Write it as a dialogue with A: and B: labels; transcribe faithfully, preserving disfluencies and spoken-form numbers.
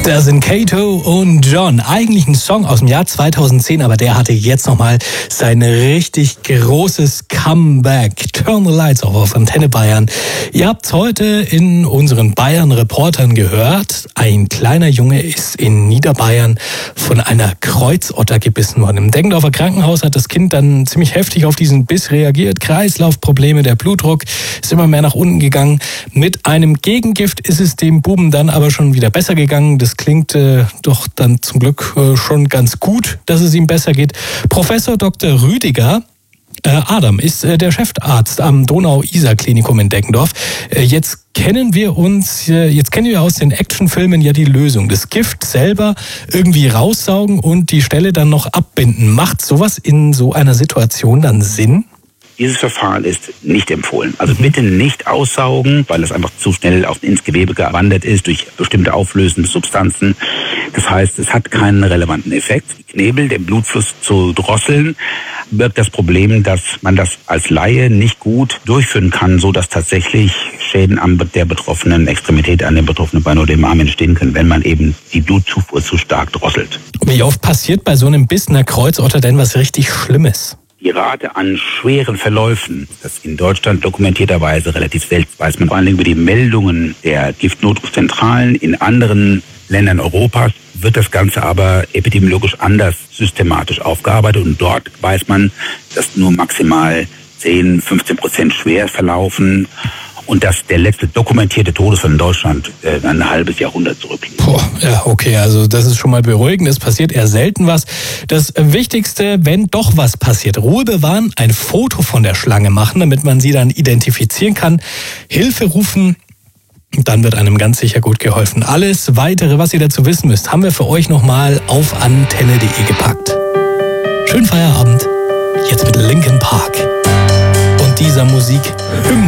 A: Da sind Kato und John. Eigentlich ein Song aus dem Jahr zweitausendzehn, aber der hatte jetzt nochmal sein richtig großes Comeback. Turn the Lights Off auf Antenne Bayern. Ihr habt heute in unseren Bayern-Reportern gehört, ein kleiner Junge ist in Niederbayern von einer Kreuzotter gebissen worden. Im Deggendorfer Krankenhaus hat das Kind dann ziemlich heftig auf diesen Biss reagiert. Kreislaufprobleme, der Blutdruck ist immer mehr nach unten gegangen. Mit einem Gegengift ist es dem Buben dann aber schon wieder besser gegangen. Das klingt äh, doch dann zum Glück äh, schon ganz gut, dass es ihm besser geht. Professor Doktor Rüdiger äh, Adam ist äh, der Chefarzt am Donau-Isar-Klinikum in Deggendorf. Äh, jetzt kennen wir uns, äh, jetzt kennen wir aus den Actionfilmen ja die Lösung. Das Gift selber irgendwie raussaugen und die Stelle dann noch abbinden. Macht sowas in so einer Situation dann Sinn?
B: Dieses Verfahren ist nicht empfohlen. Also bitte nicht aussaugen, weil es einfach zu schnell auf, ins Gewebe gewandert ist durch bestimmte auflösende Substanzen. Das heißt, es hat keinen relevanten Effekt. Knebel, den Blutfluss zu drosseln, birgt das Problem, dass man das als Laie nicht gut durchführen kann, so dass tatsächlich Schäden an der betroffenen Extremität, an dem betroffenen Bein oder dem Arm entstehen können, wenn man eben die Blutzufuhr zu stark drosselt.
A: Wie oft passiert bei so einem Biss einer Kreuzotter denn was richtig Schlimmes?
B: Die Rate an schweren Verläufen, das in Deutschland dokumentierterweise relativ selten, weiß man vor allem über die Meldungen der Giftnotrufzentralen. In anderen Ländern Europas wird das Ganze aber epidemiologisch anders systematisch aufgearbeitet und dort weiß man, dass nur maximal zehn, fünfzehn Prozent schwer verlaufen. Und dass der letzte dokumentierte Todesfall in Deutschland äh, ein halbes Jahrhundert zurückliegt.
A: Boah, ja, okay, also das ist schon mal beruhigend. Es passiert eher selten was. Das Wichtigste, wenn doch was passiert, Ruhe bewahren, ein Foto von der Schlange machen, damit man sie dann identifizieren kann, Hilfe rufen, dann wird einem ganz sicher gut geholfen. Alles Weitere, was ihr dazu wissen müsst, haben wir für euch nochmal auf antenne punkt de gepackt. Schönen Feierabend, jetzt mit Linkin Park und dieser Musik Hymne.